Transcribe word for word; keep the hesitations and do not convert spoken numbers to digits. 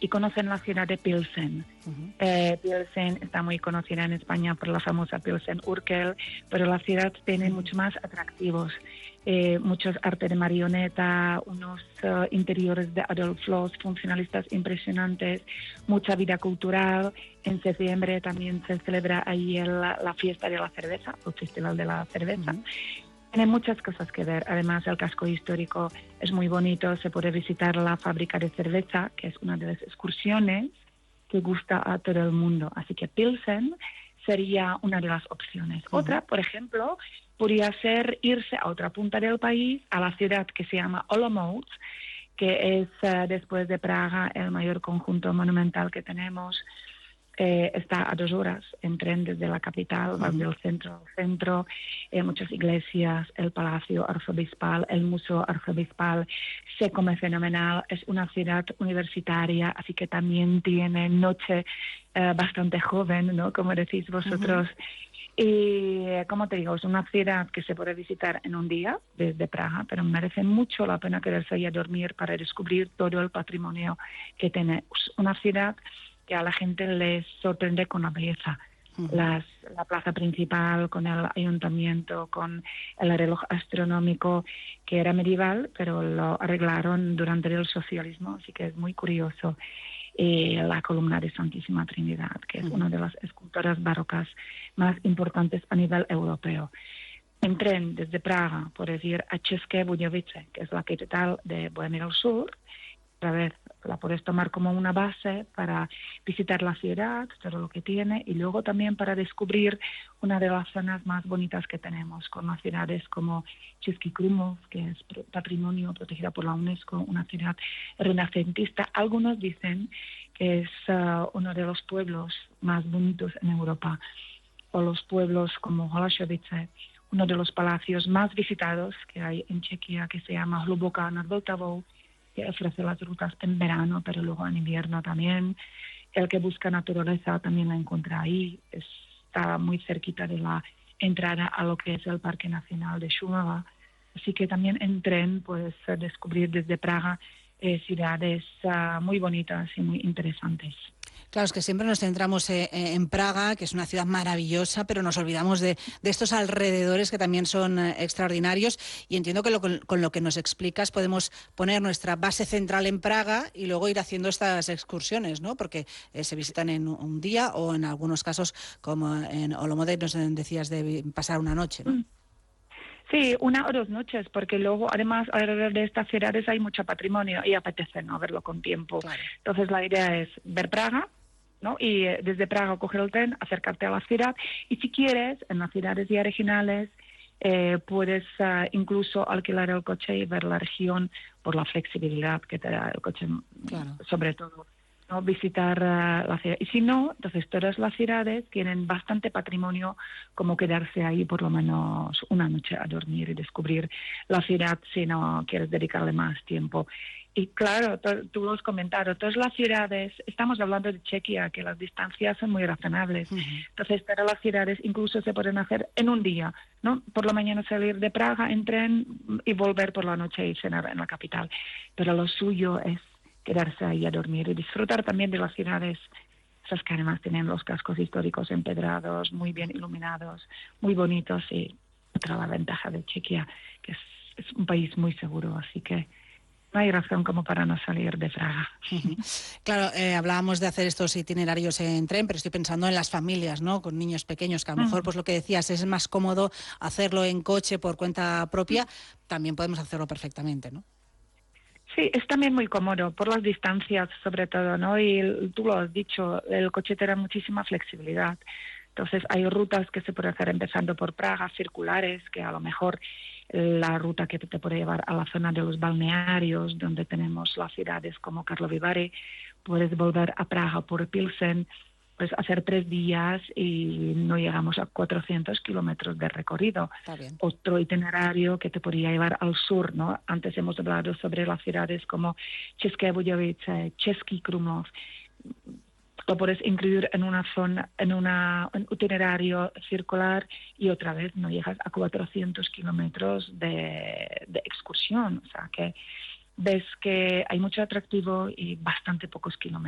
y conocen la ciudad de Pilsen. Uh-huh. Eh, Pilsen está muy conocida en España por la famosa Pilsen Urquell, pero la ciudad tiene uh-huh. mucho más atractivos. Eh, muchos arte de marioneta, unos uh, interiores de Adolf Loos funcionalistas impresionantes, mucha vida cultural. En septiembre también se celebra ahí el, la fiesta de la cerveza, el Festival de la Cerveza. Uh-huh. Tiene muchas cosas que ver. Además, el casco histórico es muy bonito. Se puede visitar la fábrica de cerveza, que es una de las excursiones que gusta a todo el mundo. Así que Pilsen sería una de las opciones. Uh-huh. Otra, por ejemplo, podría ser irse a otra punta del país, a la ciudad que se llama Olomouc, que es, uh, después de Praga, el mayor conjunto monumental que tenemos. Eh, está a dos horas en tren desde la capital, uh-huh. del centro al centro, eh, muchas iglesias, el Palacio Arzobispal, el Museo Arzobispal, se come fenomenal, es una ciudad universitaria, así que también tiene noche eh, bastante joven, ¿no? Como decís vosotros. Uh-huh. Y, como te digo, es una ciudad que se puede visitar en un día desde Praga, pero merece mucho la pena quedarse ahí a dormir para descubrir todo el patrimonio que tiene. Es una ciudad que a la gente les sorprende con la belleza. Uh-huh. Las, la plaza principal, con el ayuntamiento, con el reloj astronómico, que era medieval, pero lo arreglaron durante el socialismo, así que es muy curioso. Y la columna de Santísima Trinidad, que es uh-huh. una de las esculturas barrocas más importantes a nivel europeo. En tren desde Praga puedes ir a České Budějovice, que es la capital de Bohemia del Sur. Otra vez la puedes tomar como una base para visitar la ciudad, todo lo que tiene, y luego también para descubrir una de las zonas más bonitas que tenemos, con las ciudades como Český Krumlov, que es patrimonio protegida por la UNESCO, una ciudad renacentista. Algunos dicen que es uh, uno de los pueblos más bonitos en Europa, o los pueblos como Holešovice, uno de los palacios más visitados que hay en Chequia, que se llama Hluboká nad Vltavou, que ofrece las rutas en verano, pero luego en invierno también. El que busca naturaleza también la encuentra ahí. Está muy cerquita de la entrada a lo que es el Parque Nacional de Šumava. Así que también en tren puedes descubrir desde Praga eh, ciudades uh, muy bonitas y muy interesantes. Claro, es que siempre nos centramos eh, en Praga, que es una ciudad maravillosa, pero nos olvidamos de, de estos alrededores que también son eh, extraordinarios, y entiendo que lo, con, con lo que nos explicas podemos poner nuestra base central en Praga y luego ir haciendo estas excursiones, ¿no? Porque eh, se visitan en un día o en algunos casos, como en Olomouc, nos decías de pasar una noche, ¿no? Sí, una o dos noches, porque luego, además, alrededor de estas ciudades hay mucho patrimonio y apetece, ¿no?, verlo con tiempo. Claro. Entonces, la idea es ver Praga, ¿no?, y eh, desde Praga coger el tren, acercarte a la ciudad, y si quieres, en las ciudades ya regionales, eh, puedes uh, incluso alquilar el coche y ver la región por la flexibilidad que te da el coche, claro. sobre todo. ¿No? Visitar uh, la ciudad. Y si no, entonces todas las ciudades tienen bastante patrimonio, como quedarse ahí por lo menos una noche a dormir y descubrir la ciudad si no quieres dedicarle más tiempo. Y claro, tú, tú lo has comentado, todas las ciudades, estamos hablando de Chequia, que las distancias son muy razonables. Uh-huh. Entonces, todas las ciudades incluso se pueden hacer en un día, ¿no? Por la mañana salir de Praga en tren y volver por la noche y cenar en la capital. Pero lo suyo es quedarse ahí a dormir y disfrutar también de las ciudades, esas que además tienen los cascos históricos empedrados, muy bien iluminados, muy bonitos, y otra la ventaja de Chequia, que es, es un país muy seguro, así que no hay razón como para no salir de Praga. Uh-huh. Claro, eh, hablábamos de hacer estos itinerarios en tren, pero estoy pensando en las familias, ¿no?, con niños pequeños, que a lo mejor, uh-huh. pues lo que decías, es más cómodo hacerlo en coche por cuenta propia. Uh-huh. También podemos hacerlo perfectamente, ¿no? Sí, es también muy cómodo, por las distancias sobre todo, ¿no? Y el, tú lo has dicho, el coche te da muchísima flexibilidad. Entonces hay rutas que se pueden hacer empezando por Praga, circulares, que a lo mejor la ruta que te puede llevar a la zona de los balnearios, donde tenemos las ciudades como Karlovy Vary, puedes volver a Praga por Pilsen, pues hacer tres días y no llegamos a cuatrocientos kilómetros de recorrido. Otro itinerario que te podría llevar al sur, ¿no? Antes hemos hablado sobre las ciudades como České Budějovice, Český Krumlov. Lo puedes incluir en una zona, en una, un itinerario circular, y otra vez no llegas a cuatrocientos kilómetros de, de excursión. O sea que ves que hay mucho atractivo y bastante pocos kilómetros.